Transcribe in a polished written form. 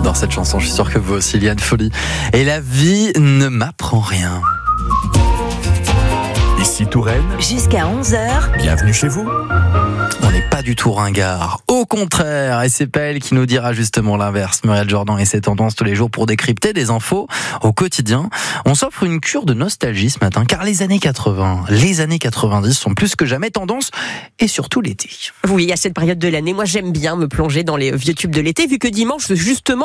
J'adore cette chanson, je suis sûr que vous aussi, Liane Folly. Et la vie ne m'apprend rien. Ici Touraine, Jusqu'à 11h. bienvenue chez vous. On n'est pas du tout ringard, au contraire, et c'est pas elle qui nous dira justement l'inverse. Muriel Jourdan et ses tendances tous les jours pour décrypter des infos au quotidien. On s'offre une cure de nostalgie ce matin, car les années 80, les années 90 sont plus que jamais tendance, et surtout l'été. Oui, à cette période de l'année, moi j'aime bien me plonger dans les vieux tubes de l'été, vu que dimanche, justement,